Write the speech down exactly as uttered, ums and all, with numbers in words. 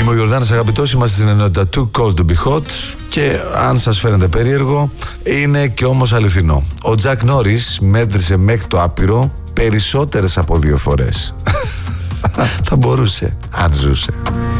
Είμαι ο Γιορδάνης αγαπητός, είμαστε στην ενότητα Too Cold to Be Hot και αν σας φαίνεται περίεργο, είναι και όμως αληθινό. Ο Τζακ Νόρις μέτρησε μέχρι το άπειρο περισσότερες από δύο φορές. Θα μπορούσε, αν ζούσε.